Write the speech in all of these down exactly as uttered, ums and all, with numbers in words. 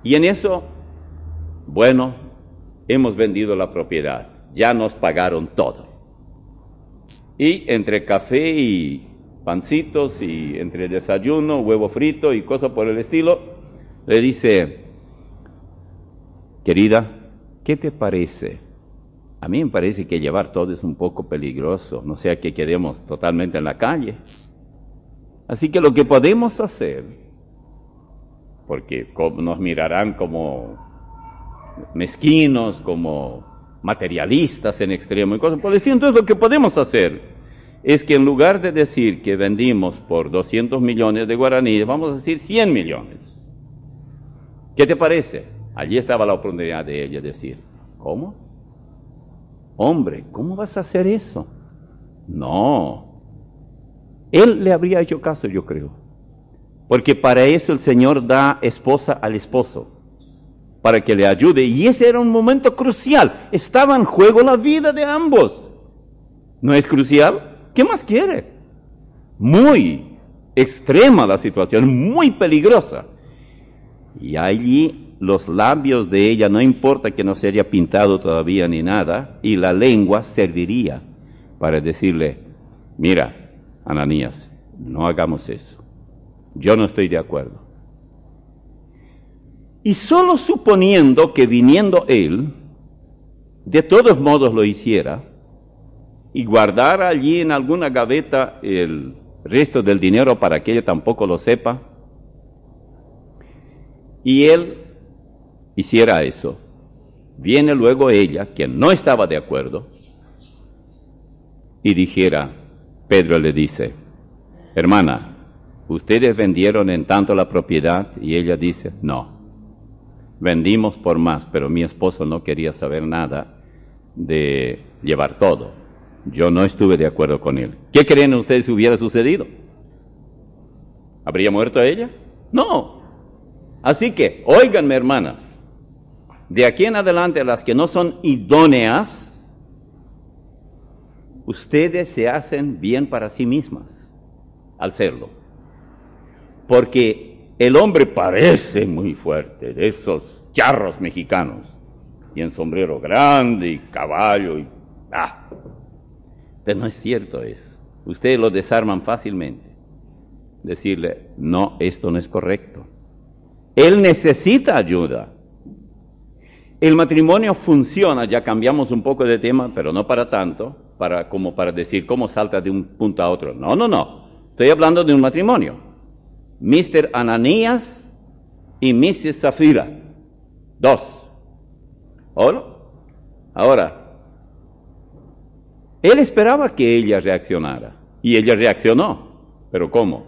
Y en eso, bueno, hemos vendido la propiedad, ya nos pagaron todo. Y entre café y pancitos y entre desayuno, huevo frito y cosas por el estilo, le dice, querida, ¿qué te parece? A mí me parece que llevar todo es un poco peligroso, no sea que quedemos totalmente en la calle. Así que lo que podemos hacer, porque nos mirarán como mezquinos, como materialistas en extremo y cosas por el estilo, entonces lo que podemos hacer es que en lugar de decir que vendimos por doscientos millones de guaraníes, vamos a decir cien millones. ¿Qué te parece? Allí estaba la oportunidad de ella decir, ¿cómo? Hombre, ¿cómo vas a hacer eso? No. Él le habría hecho caso, yo creo. Porque para eso el Señor da esposa al esposo, para que le ayude. Y ese era un momento crucial. Estaba en juego la vida de ambos. ¿No es crucial? ¿Qué más quiere? Muy extrema la situación, muy peligrosa. Y allí los labios de ella, no importa que no se haya pintado todavía ni nada, y la lengua serviría para decirle, mira, Ananías, no hagamos eso. Yo no estoy de acuerdo. Y solo suponiendo que viniendo él, de todos modos lo hiciera, y guardar allí en alguna gaveta el resto del dinero para que ella tampoco lo sepa, y él hiciera eso, viene luego ella, quien no estaba de acuerdo, y dijera, Pedro le dice, hermana, ¿ustedes vendieron en tanto la propiedad? Y ella dice, no, vendimos por más, pero mi esposo no quería saber nada de llevar todo. Yo no estuve de acuerdo con él. ¿Qué creen ustedes hubiera sucedido? ¿Habría muerto ella? No. Así que, óiganme, hermanas, de aquí en adelante, las que no son idóneas, ustedes se hacen bien para sí mismas al serlo. Porque el hombre parece muy fuerte, de esos charros mexicanos, y en sombrero grande y caballo y... ¡ah! Pero no es cierto eso. Ustedes lo desarman fácilmente. Decirle, no, esto no es correcto. Él necesita ayuda. El matrimonio funciona, ya cambiamos un poco de tema, pero no para tanto, para, como para decir cómo salta de un punto a otro. No, no, no. Estoy hablando de un matrimonio. mister Ananías y missus Zafira. Dos. ¿Ahora? Ahora. Él esperaba que ella reaccionara, y ella reaccionó. ¿Pero cómo?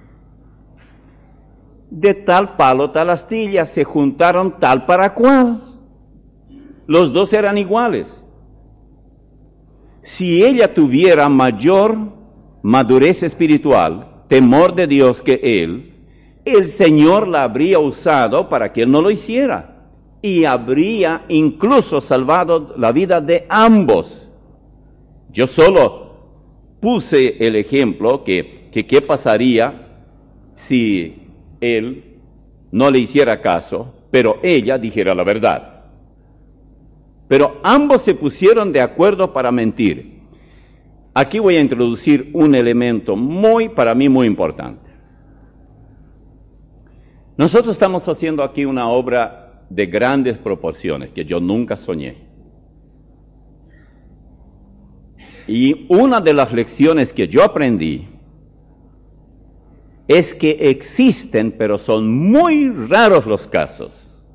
De tal palo, tal astilla, se juntaron tal para cual. Los dos eran iguales. Si ella tuviera mayor madurez espiritual, temor de Dios que él, el Señor la habría usado para que él no lo hiciera, y habría incluso salvado la vida de ambos. Yo solo puse el ejemplo que, que qué pasaría si él no le hiciera caso, pero ella dijera la verdad. Pero ambos se pusieron de acuerdo para mentir. Aquí voy a introducir un elemento muy, para mí, muy importante. Nosotros estamos haciendo aquí una obra de grandes proporciones que yo nunca soñé. Y una de las lecciones que yo aprendí es que existen, pero son muy raros los casos.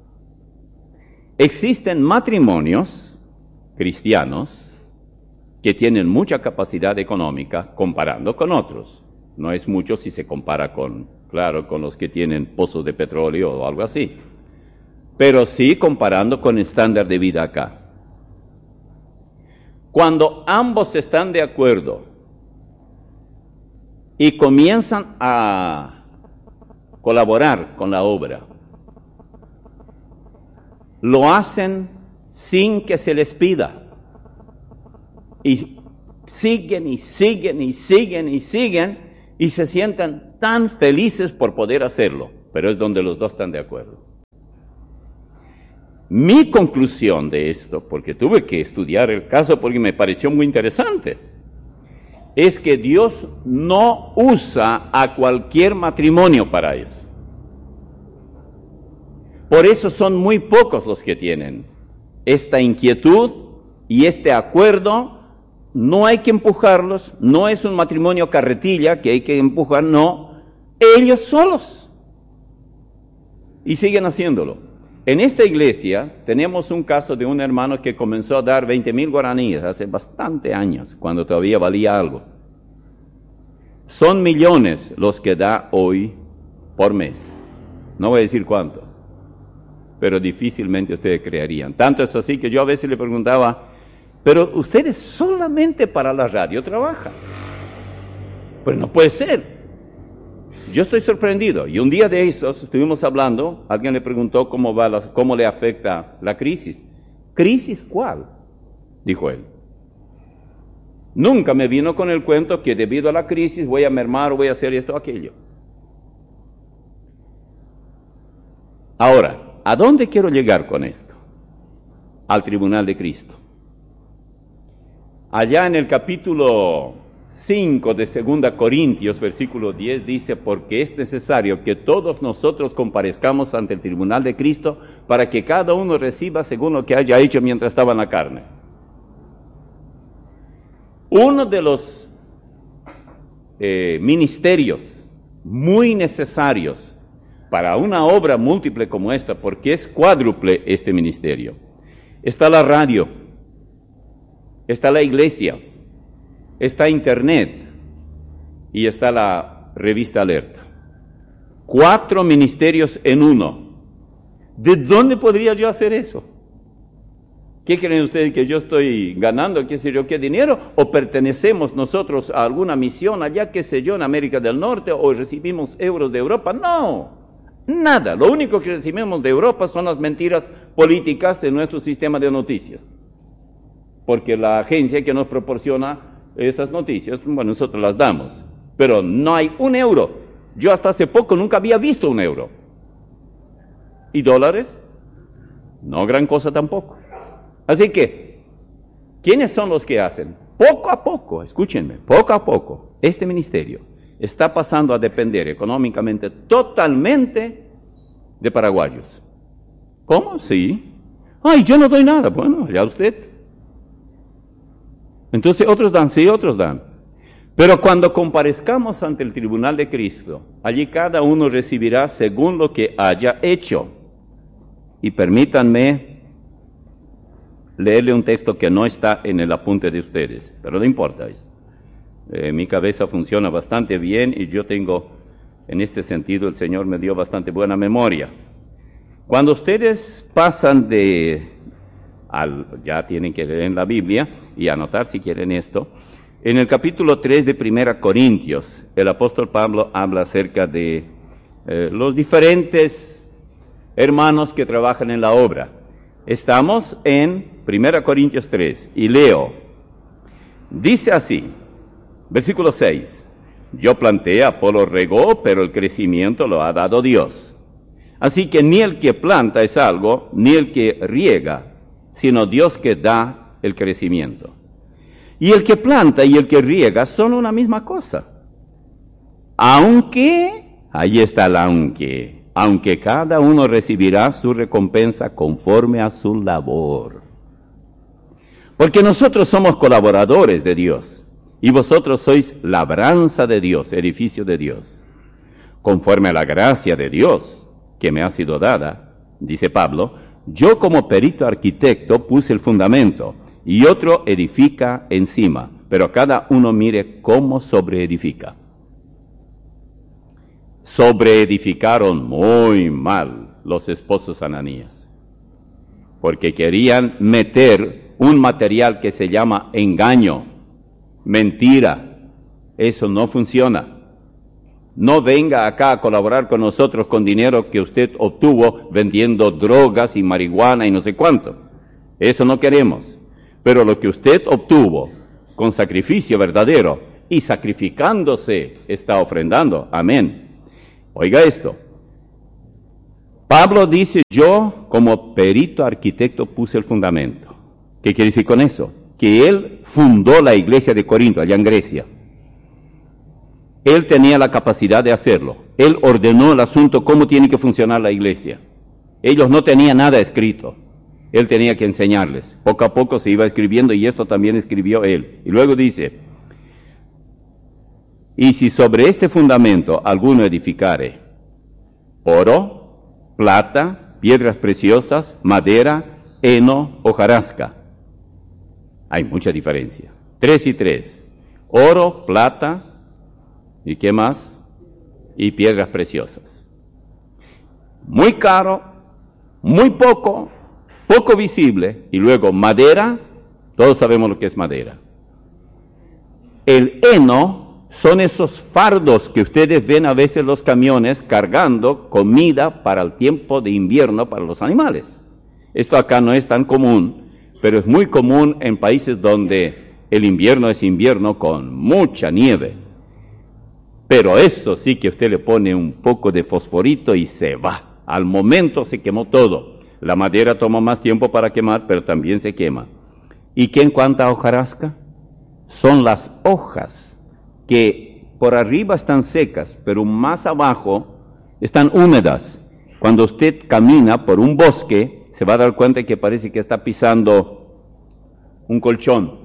Existen matrimonios cristianos que tienen mucha capacidad económica comparando con otros. No es mucho si se compara con, claro, con los que tienen pozos de petróleo o algo así. Pero sí comparando con el estándar de vida acá. Cuando ambos están de acuerdo y comienzan a colaborar con la obra, lo hacen sin que se les pida. Y siguen y siguen y siguen y siguen y se sientan tan felices por poder hacerlo, pero es donde los dos están de acuerdo. Mi conclusión de esto, porque tuve que estudiar el caso porque me pareció muy interesante, es que Dios no usa a cualquier matrimonio para eso. Por eso son muy pocos los que tienen esta inquietud y este acuerdo. No hay que empujarlos, no es un matrimonio carretilla que hay que empujar, no, ellos solos. Y siguen haciéndolo. En esta iglesia tenemos un caso de un hermano que comenzó a dar veinte mil guaraníes hace bastante años, cuando todavía valía algo. Son millones los que da hoy por mes. No voy a decir cuánto, pero difícilmente ustedes creerían. Tanto es así que yo a veces le preguntaba, pero ustedes solamente para la radio trabajan. Pero no puede ser. Yo estoy sorprendido. Y un día de esos estuvimos hablando, alguien le preguntó cómo va la, cómo le afecta la crisis. ¿Crisis cuál?, dijo él. Nunca me vino con el cuento que debido a la crisis voy a mermar o voy a hacer esto o aquello. Ahora, ¿a dónde quiero llegar con esto? Al tribunal de Cristo. Allá en el capítulo cinco de segunda Corintios, versículo diez, dice, porque es necesario que todos nosotros comparezcamos ante el tribunal de Cristo para que cada uno reciba según lo que haya hecho mientras estaba en la carne. Uno de los eh, ministerios muy necesarios para una obra múltiple como esta, porque es cuádruple este ministerio, está la radio, está la iglesia, está internet y está la revista Alerta. Cuatro ministerios en uno. ¿De dónde podría yo hacer eso? ¿Qué creen ustedes, que yo estoy ganando, qué sé yo, qué dinero? ¿O pertenecemos nosotros a alguna misión allá, qué sé yo, en América del Norte, o recibimos euros de Europa? No, nada. Lo único que recibimos de Europa son las mentiras políticas en nuestro sistema de noticias. Porque la agencia que nos proporciona esas noticias, bueno, nosotros las damos. Pero no hay un euro. Yo hasta hace poco nunca había visto un euro. ¿Y dólares? No gran cosa tampoco. Así que, ¿quiénes son los que hacen? Poco a poco, escúchenme, poco a poco, este ministerio está pasando a depender económicamente totalmente de paraguayos. ¿Cómo? Sí. Ay, yo no doy nada. Bueno, ya usted. Entonces otros dan, sí, otros dan. Pero cuando comparezcamos ante el tribunal de Cristo, allí cada uno recibirá según lo que haya hecho. Y permítanme leerle un texto que no está en el apunte de ustedes, pero no importa. Eh, mi cabeza funciona bastante bien y yo tengo, en este sentido, el Señor me dio bastante buena memoria. Cuando ustedes pasan de, al, ya tienen que leer en la Biblia y anotar si quieren esto, en el capítulo tres de Primera Corintios, el apóstol Pablo habla acerca de eh, los diferentes hermanos que trabajan en la obra. Estamos en Primera Corintios tres, y leo, dice así, versículo seis, yo planté, Apolo regó, pero el crecimiento lo ha dado Dios. Así que ni el que planta es algo, ni el que riega, sino Dios que da el crecimiento. Y el que planta y el que riega son una misma cosa. Aunque, ahí está el aunque, aunque cada uno recibirá su recompensa conforme a su labor. Porque nosotros somos colaboradores de Dios, y vosotros sois labranza de Dios, edificio de Dios. Conforme a la gracia de Dios que me ha sido dada, dice Pablo, yo como perito arquitecto puse el fundamento, y otro edifica encima, pero cada uno mire cómo sobreedifica. Sobreedificaron muy mal los esposos Ananías, porque querían meter un material que se llama engaño, mentira. Eso no funciona. No venga acá a colaborar con nosotros con dinero que usted obtuvo vendiendo drogas y marihuana y no sé cuánto. Eso no queremos. Pero lo que usted obtuvo con sacrificio verdadero y sacrificándose está ofrendando. Amén. Oiga esto. Pablo dice, yo como perito arquitecto puse el fundamento. ¿Qué quiere decir con eso? Que él fundó la iglesia de Corinto, allá en Grecia. Él tenía la capacidad de hacerlo. Él ordenó el asunto, cómo tiene que funcionar la iglesia. Ellos no tenían nada escrito. Él tenía que enseñarles. Poco a poco se iba escribiendo y esto también escribió él. Y luego dice, y si sobre este fundamento alguno edificare oro, plata, piedras preciosas, madera, heno, hojarasca. Hay mucha diferencia. Tres y tres. Oro, plata, ¿y qué más? Y piedras preciosas. Muy caro, muy poco, poco visible, y luego madera, todos sabemos lo que es madera. El heno son esos fardos que ustedes ven a veces los camiones cargando comida para el tiempo de invierno para los animales. Esto acá no es tan común, pero es muy común en países donde el invierno es invierno con mucha nieve. Pero eso sí que usted le pone un poco de fosforito y se va. Al momento se quemó todo. La madera toma más tiempo para quemar, pero también se quema. ¿Y qué en cuanto a hojarasca? Son las hojas que por arriba están secas, pero más abajo están húmedas. Cuando usted camina por un bosque, se va a dar cuenta que parece que está pisando un colchón.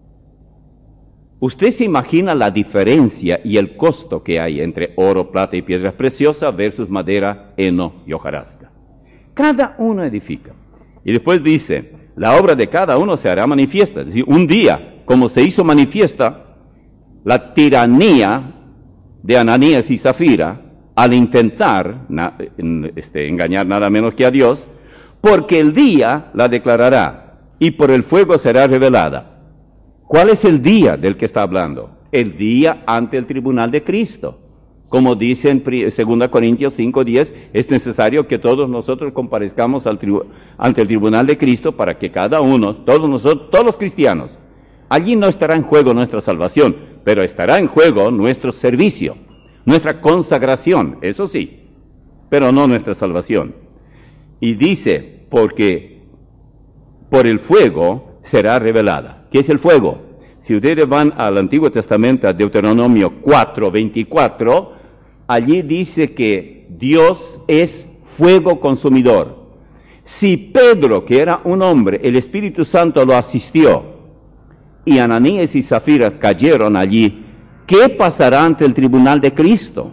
Usted se imagina la diferencia y el costo que hay entre oro, plata y piedras preciosas versus madera, heno y hojarasca. Cada uno edifica. Y después dice, la obra de cada uno se hará manifiesta. Es decir, un día, como se hizo manifiesta la tiranía de Ananías y Zafira al intentar na, este, engañar nada menos que a Dios, porque el día la declarará y por el fuego será revelada. ¿Cuál es el día del que está hablando? El día ante el tribunal de Cristo. Como dice en dos Corintios cinco diez, es necesario que todos nosotros comparezcamos al tribu ante el tribunal de Cristo para que cada uno, todos nosotros, todos los cristianos, allí no estará en juego nuestra salvación, pero estará en juego nuestro servicio, nuestra consagración, eso sí, pero no nuestra salvación. Y dice, porque por el fuego será revelada. ¿Qué es el fuego? Si ustedes van al Antiguo Testamento, a Deuteronomio cuatro veinticuatro, allí dice que Dios es fuego consumidor. Si Pedro, que era un hombre, el Espíritu Santo lo asistió, y Ananías y Zafira cayeron allí, ¿qué pasará ante el tribunal de Cristo?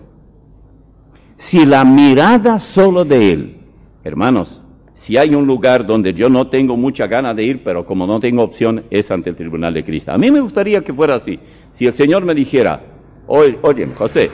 Si la mirada solo de Él, hermanos, si hay un lugar donde yo no tengo mucha gana de ir, pero como no tengo opción, es ante el tribunal de Cristo. A mí me gustaría que fuera así. Si el Señor me dijera, oye, oye, José,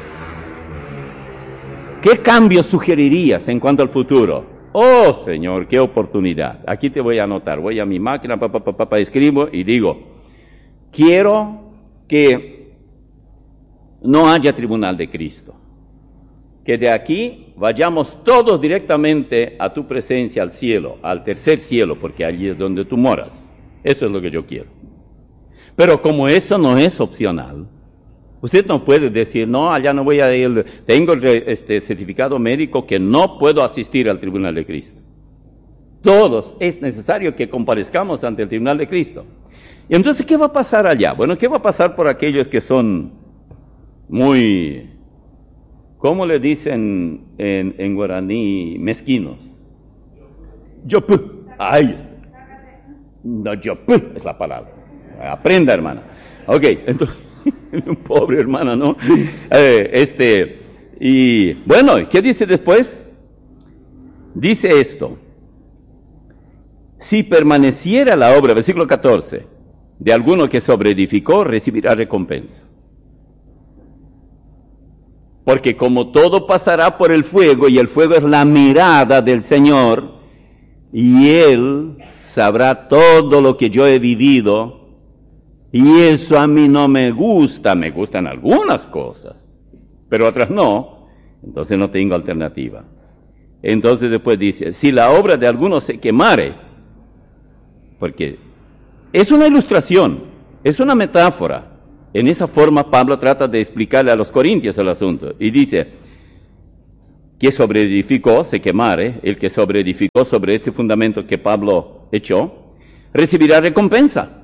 ¿qué cambios sugerirías en cuanto al futuro? Oh, Señor, qué oportunidad. Aquí te voy a anotar. Voy a mi máquina, papá, papá, papá, escribo y digo, quiero que no haya tribunal de Cristo. Que de aquí vayamos todos directamente a tu presencia, al cielo, al tercer cielo, porque allí es donde tú moras. Eso es lo que yo quiero. Pero como eso no es opcional, usted no puede decir, no, allá no voy a ir, tengo este certificado médico que no puedo asistir al tribunal de Cristo. Todos es necesario que comparezcamos ante el tribunal de Cristo. Y entonces, ¿qué va a pasar allá? Bueno, ¿qué va a pasar por aquellos que son muy... ¿cómo le dicen en, en guaraní mezquinos? Yopu. Ay. No, yopu es la palabra. Aprenda, hermana. Ok, entonces, un pobre hermana, ¿no? Eh, este, y bueno, ¿qué dice después? Dice esto. Si permaneciera la obra, versículo catorce, de alguno que sobreedificó, recibirá recompensa. Porque como todo pasará por el fuego, y el fuego es la mirada del Señor, y Él sabrá todo lo que yo he vivido, y eso a mí no me gusta, me gustan algunas cosas, pero otras no, entonces no tengo alternativa. Entonces después dice, si la obra de alguno se quemare, porque es una ilustración, es una metáfora. En esa forma Pablo trata de explicarle a los corintios el asunto, y dice, que sobreedificó, se quemare, el que sobreedificó sobre este fundamento que Pablo echó, recibirá recompensa.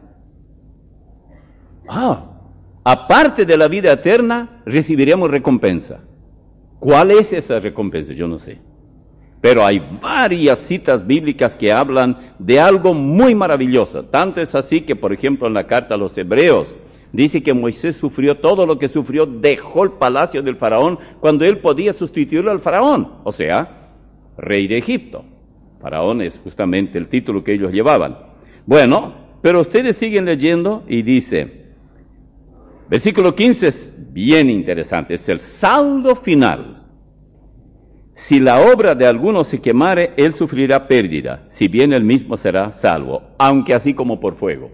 Ah, aparte de la vida eterna, recibiremos recompensa. ¿Cuál es esa recompensa? Yo no sé. Pero hay varias citas bíblicas que hablan de algo muy maravilloso. Tanto es así que, por ejemplo, en la carta a los Hebreos, dice que Moisés sufrió todo lo que sufrió, dejó el palacio del faraón cuando él podía sustituirlo al faraón, o sea, rey de Egipto. Faraón es justamente el título que ellos llevaban. Bueno, pero ustedes siguen leyendo y dice, versículo quince es bien interesante, es el saldo final. Si la obra de alguno se quemare, él sufrirá pérdida, si bien él mismo será salvo, aunque así como por fuego.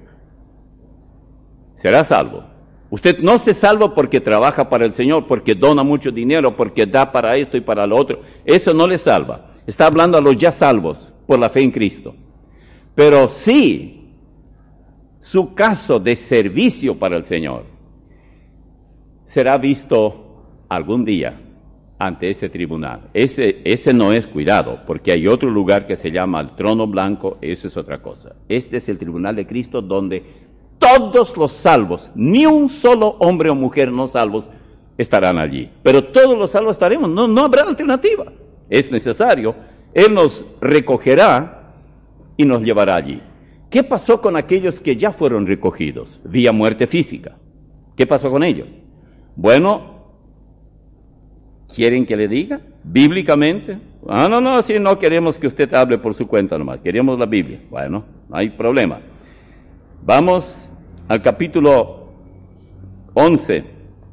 Será salvo. Usted no se salva porque trabaja para el Señor, porque dona mucho dinero, porque da para esto y para lo otro. Eso no le salva. Está hablando a los ya salvos por la fe en Cristo. Pero sí, su caso de servicio para el Señor será visto algún día ante ese tribunal. Ese, ese no es cuidado, porque hay otro lugar que se llama el trono blanco, eso es otra cosa. Este es el tribunal de Cristo donde todos los salvos, ni un solo hombre o mujer no salvos estarán allí. Pero todos los salvos estaremos, no, no habrá alternativa. Es necesario, Él nos recogerá y nos llevará allí. ¿Qué pasó con aquellos que ya fueron recogidos vía muerte física? ¿Qué pasó con ellos? Bueno, ¿quieren que le diga? Bíblicamente. Ah, no, no, si no queremos que usted hable por su cuenta nomás, queremos la Biblia. Bueno, no hay problema. Vamos al capítulo once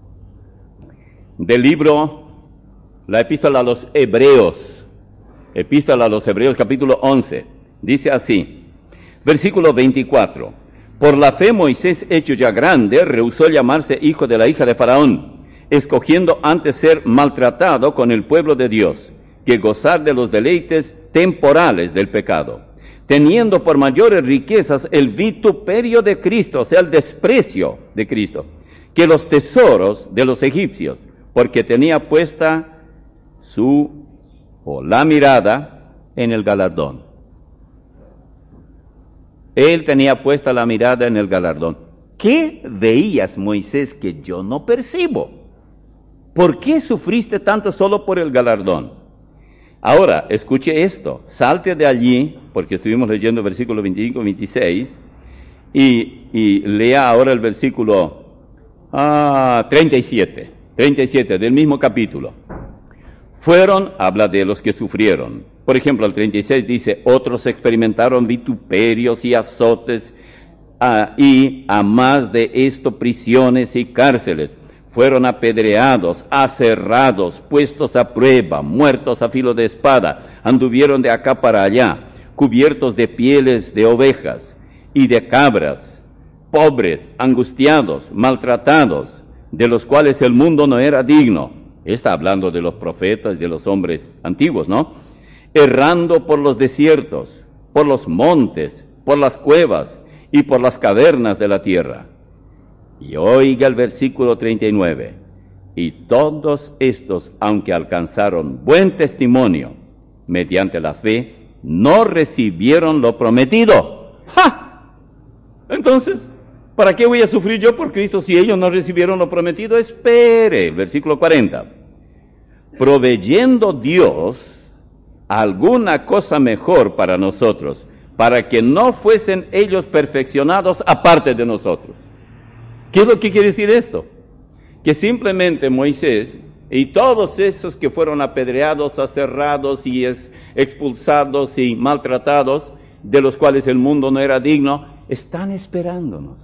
del libro, la epístola a los Hebreos. Epístola a los Hebreos, capítulo once. Dice así, versículo veinticuatro. Por la fe Moisés, hecho ya grande, rehusó llamarse hijo de la hija de Faraón, escogiendo antes ser maltratado con el pueblo de Dios, que gozar de los deleites temporales del pecado, teniendo por mayores riquezas el vituperio de Cristo, o sea, el desprecio de Cristo, que los tesoros de los egipcios, porque tenía puesta su, o la mirada en el galardón. Él tenía puesta la mirada en el galardón. ¿Qué veías, Moisés, que yo no percibo? ¿Por qué sufriste tanto solo por el galardón? Ahora, escuche esto, salte de allí, porque estuvimos leyendo el versículo veinticinco y veintiséis, y, y lea ahora el versículo ah, treinta y siete, treinta y siete del mismo capítulo. Fueron, habla de los que sufrieron. Por ejemplo, el treinta y seis dice, otros experimentaron vituperios y azotes, ah, y a más de esto prisiones y cárceles. Fueron apedreados, aserrados, puestos a prueba, muertos a filo de espada, anduvieron de acá para allá, cubiertos de pieles de ovejas y de cabras, pobres, angustiados, maltratados, de los cuales el mundo no era digno. Está hablando de los profetas y de los hombres antiguos, ¿no? Errando por los desiertos, por los montes, por las cuevas y por las cavernas de la tierra. Y oiga el versículo treinta y nueve. Y todos estos, aunque alcanzaron buen testimonio mediante la fe, no recibieron lo prometido. ¡Ja! Entonces, ¿para qué voy a sufrir yo por Cristo si ellos no recibieron lo prometido? Espere, versículo cuarenta. Proveyendo Dios alguna cosa mejor para nosotros, para que no fuesen ellos perfeccionados aparte de nosotros. ¿Qué es lo que quiere decir esto? Que simplemente Moisés y todos esos que fueron apedreados, aserrados y ex, expulsados y maltratados, de los cuales el mundo no era digno, están esperándonos.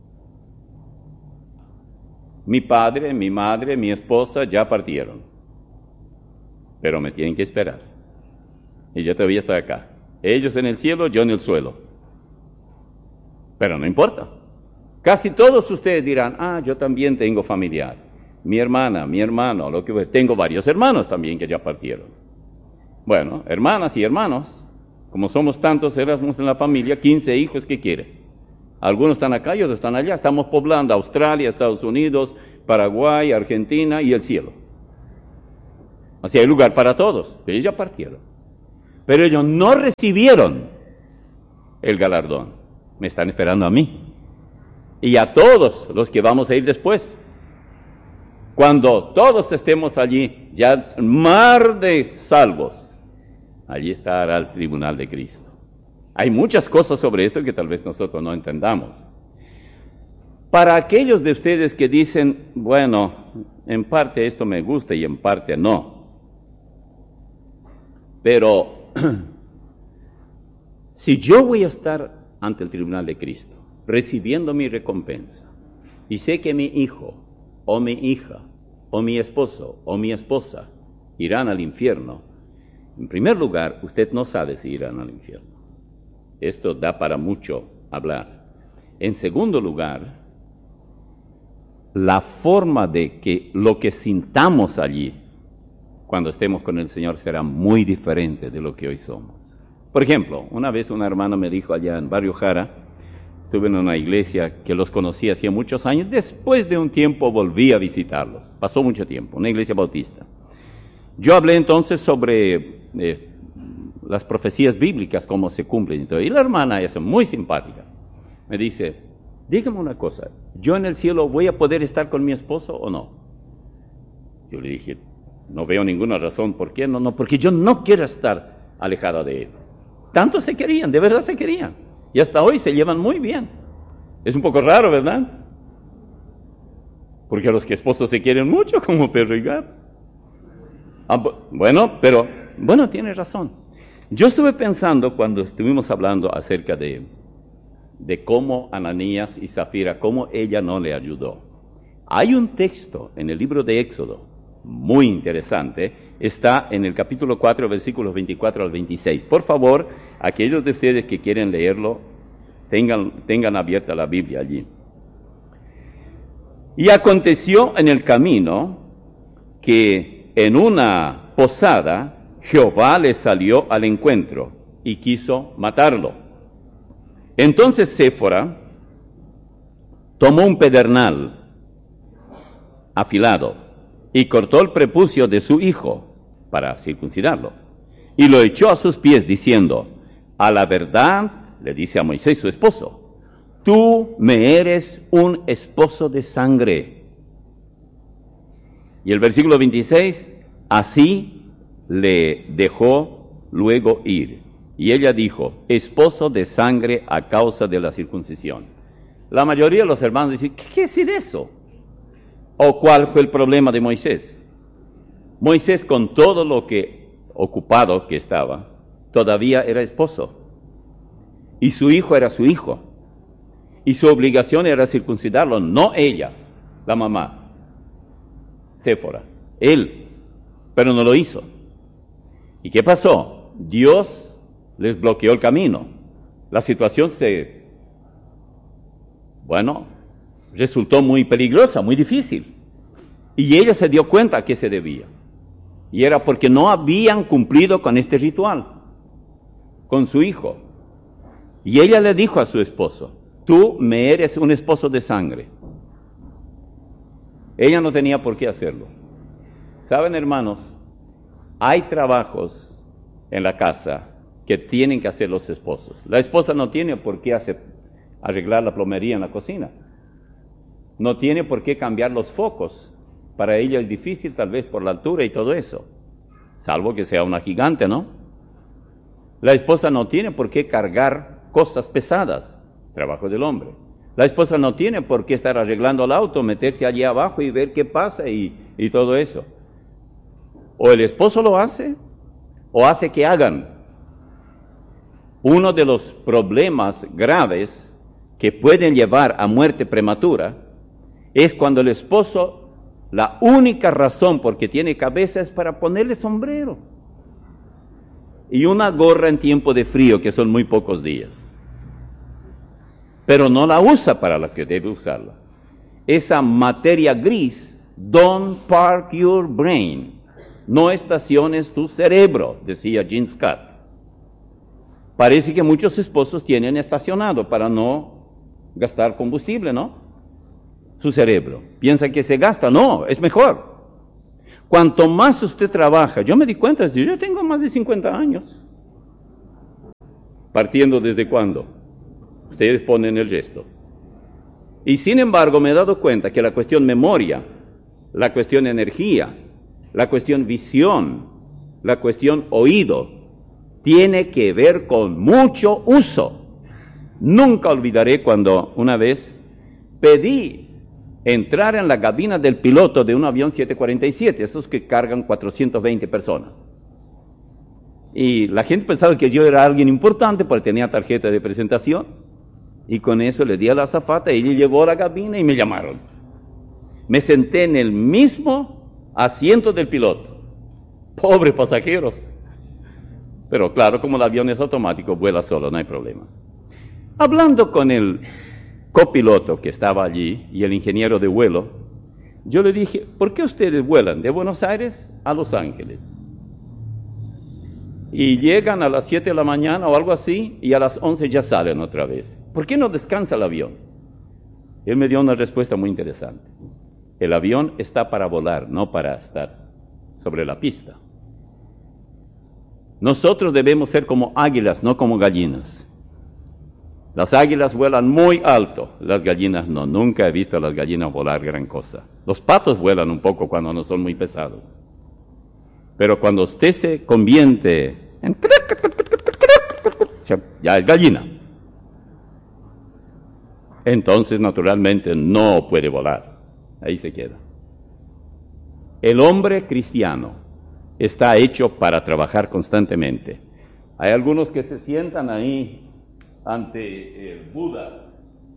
Mi padre, mi madre, mi esposa ya partieron, pero me tienen que esperar. Y yo todavía estoy acá. Ellos en el cielo, yo en el suelo. Pero no importa. Casi todos ustedes dirán, ah, yo también tengo familiar. Mi hermana, mi hermano, lo que tengo varios hermanos también que ya partieron. Bueno, hermanas y hermanos, como somos tantos, éramos en la familia, quince hijos, ¿qué quiere? Algunos están acá y otros están allá. Estamos poblando Australia, Estados Unidos, Paraguay, Argentina y el cielo. Así hay lugar para todos, pero ellos ya partieron. Pero ellos no recibieron el galardón. Me están esperando a mí. Y a todos los que vamos a ir después. Cuando todos estemos allí, ya mar de salvos, allí estará el tribunal de Cristo. Hay muchas cosas sobre esto que tal vez nosotros no entendamos. Para aquellos de ustedes que dicen, bueno, en parte esto me gusta y en parte no. Pero si yo voy a estar ante el tribunal de Cristo, recibiendo mi recompensa, y sé que mi hijo, o mi hija, o mi esposo, o mi esposa, irán al infierno, en primer lugar, usted no sabe si irán al infierno. Esto da para mucho hablar. En segundo lugar, la forma de que lo que sintamos allí, cuando estemos con el Señor, será muy diferente de lo que hoy somos. Por ejemplo, una vez una hermana me dijo allá en Barrio Jara, estuve en una iglesia que los conocí hacía muchos años, después de un tiempo volví a visitarlos, pasó mucho tiempo, una iglesia bautista. Yo hablé entonces sobre eh, las profecías bíblicas, cómo se cumplen y todo, y la hermana es muy simpática, me dice, dígame una cosa, ¿yo en el cielo voy a poder estar con mi esposo o no? Yo le dije, no veo ninguna razón, ¿por qué? No, no, porque yo no quiero estar alejada de él. Tanto se querían, de verdad se querían. Y hasta hoy se llevan muy bien. Es un poco raro, ¿verdad? Porque los que esposos se quieren mucho como perro y gato. Ah, bueno, pero, bueno, tiene razón. Yo estuve pensando cuando estuvimos hablando acerca de, de cómo Ananías y Zafira, cómo ella no le ayudó. Hay un texto en el libro de Éxodo, muy interesante, está en el capítulo cuatro, versículos veinticuatro al veintiséis. Por favor, aquellos de ustedes que quieren leerlo, tengan, tengan abierta la Biblia allí. Y aconteció en el camino que en una posada Jehová le salió al encuentro y quiso matarlo. Entonces Séfora tomó un pedernal afilado y cortó el prepucio de su hijo para circuncidarlo, y lo echó a sus pies, diciendo, a la verdad, le dice a Moisés su esposo, tú me eres un esposo de sangre. Y el versículo veintiséis, así le dejó luego ir. Y ella dijo, esposo de sangre a causa de la circuncisión. La mayoría de los hermanos dicen, ¿qué quiere decir eso? ¿O cuál fue el problema de Moisés? Moisés, con todo lo que ocupado que estaba, todavía era esposo. Y su hijo era su hijo. Y su obligación era circuncidarlo, no ella, la mamá, Séfora, él, pero no lo hizo. ¿Y qué pasó? Dios les bloqueó el camino. La situación se, bueno, resultó muy peligrosa, muy difícil. Y ella se dio cuenta a qué se debía. Y era porque no habían cumplido con este ritual, con su hijo. Y ella le dijo a su esposo, tú me eres un esposo de sangre. Ella no tenía por qué hacerlo. ¿Saben, hermanos? Hay trabajos en la casa que tienen que hacer los esposos. La esposa no tiene por qué hacer, arreglar la plomería en la cocina. No tiene por qué cambiar los focos. Para ella es difícil, tal vez por la altura y todo eso. Salvo que sea una gigante, ¿no? La esposa no tiene por qué cargar cosas pesadas. Trabajo del hombre. La esposa no tiene por qué estar arreglando el auto, meterse allí abajo y ver qué pasa y, y todo eso. O el esposo lo hace, o hace que hagan. Uno de los problemas graves que pueden llevar a muerte prematura es cuando el esposo, la única razón por que tiene cabeza es para ponerle sombrero y una gorra en tiempo de frío, que son muy pocos días. Pero no la usa para lo que debe usarla. Esa materia gris, don't park your brain, no estaciones tu cerebro, decía Gene Scott. Parece que muchos esposos tienen estacionado para no gastar combustible, ¿no? Su cerebro. Piensa que se gasta, no, es mejor. Cuanto más usted trabaja, yo me di cuenta, yo ya tengo más de cincuenta años. ¿Partiendo desde cuándo? Ustedes ponen el gesto. Y sin embargo me he dado cuenta que la cuestión memoria, la cuestión energía, la cuestión visión, la cuestión oído, tiene que ver con mucho uso. Nunca olvidaré cuando una vez pedí entrar en la cabina del piloto de un avión siete cuarenta y siete, esos que cargan cuatrocientas veinte personas. Y la gente pensaba que yo era alguien importante porque tenía tarjeta de presentación. Y con eso le di a la azafata y ella llevó a la cabina y me llamaron. Me senté en el mismo asiento del piloto. Pobres pasajeros. Pero claro, como el avión es automático, vuela solo, no hay problema. Hablando con el copiloto que estaba allí y el ingeniero de vuelo, yo le dije, ¿por qué ustedes vuelan de Buenos Aires a Los Ángeles? Y llegan a las siete de la mañana o algo así, y a las once ya salen otra vez. ¿Por qué no descansa el avión? Él me dio una respuesta muy interesante. El avión está para volar, no para estar sobre la pista. Nosotros debemos ser como águilas, no como gallinas. Las águilas vuelan muy alto, las gallinas no. Nunca he visto a las gallinas volar gran cosa. Los patos vuelan un poco cuando no son muy pesados. Pero cuando usted se convierte en... ya es gallina. Entonces, naturalmente, no puede volar. Ahí se queda. El hombre cristiano está hecho para trabajar constantemente. Hay algunos que se sientan ahí ante el Buda.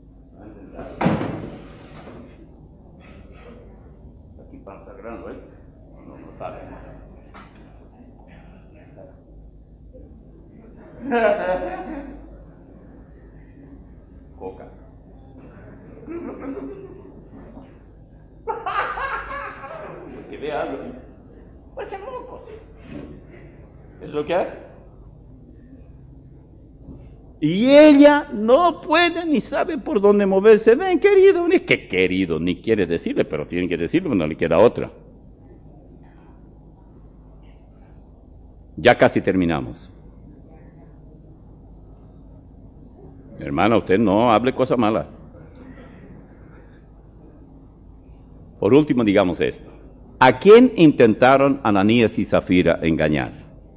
Aquí pasa grande, ¿eh? No, no sale. Coca. Que vea algo. Pues es loco. ¿Es lo que hace? Y ella no puede ni sabe por dónde moverse. Ven, querido, ni qué querido, ni quiere decirle, pero tiene que decirle, no le queda otra. Ya casi terminamos. Hermana, usted no hable cosa mala. Por último, digamos esto. ¿A quién intentaron Ananías y Zafira engañar?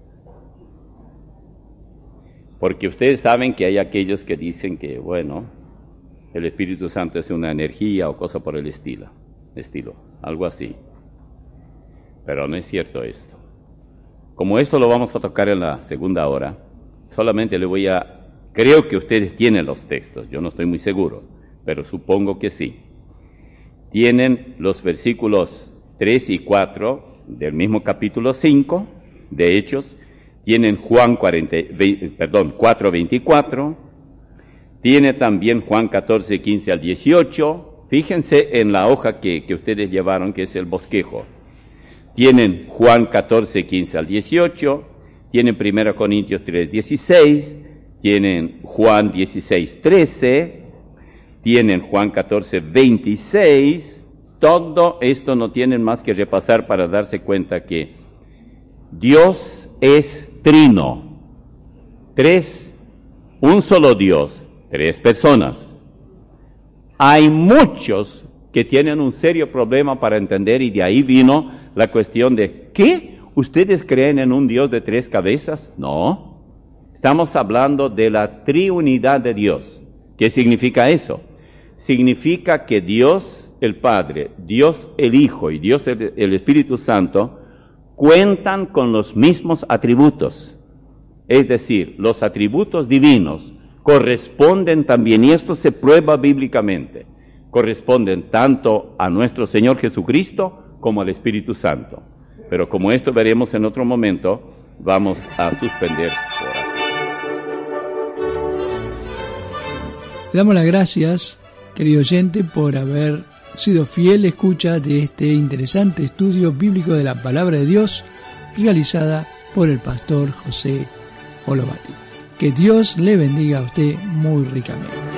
Porque ustedes saben que hay aquellos que dicen que, bueno, el Espíritu Santo es una energía o cosa por el estilo, estilo, algo así. Pero no es cierto esto. Como esto lo vamos a tocar en la segunda hora, solamente le voy a... Creo que ustedes tienen los textos, yo no estoy muy seguro, pero supongo que sí. Tienen los versículos tres y cuatro del mismo capítulo cinco de Hechos, tienen Juan cuarenta, perdón, cuatro veinticuatro, tiene también Juan catorce, quince al dieciocho, fíjense en la hoja que, que ustedes llevaron, que es el bosquejo. Tienen Juan catorce, quince al dieciocho, tienen primera Corintios tres, dieciséis, tienen Juan dieciséis, trece, tienen Juan catorce, veintiséis, todo esto no tienen más que repasar para darse cuenta que Dios es trino, tres, un solo Dios, tres personas. Hay muchos que tienen un serio problema para entender y de ahí vino la cuestión de ¿qué? ¿Ustedes creen en un Dios de tres cabezas? No. Estamos hablando de la triunidad de Dios. ¿Qué significa eso? Significa que Dios el Padre, Dios el Hijo y Dios el, el Espíritu Santo cuentan con los mismos atributos. Es decir, los atributos divinos corresponden también, y esto se prueba bíblicamente, corresponden tanto a nuestro Señor Jesucristo como al Espíritu Santo. Pero como esto veremos en otro momento, vamos a suspender por aquí. Le damos las gracias, querido oyente, por haber sido fiel escucha de este interesante estudio bíblico de la Palabra de Dios, realizada por el pastor José Olovati. Que Dios le bendiga a usted muy ricamente.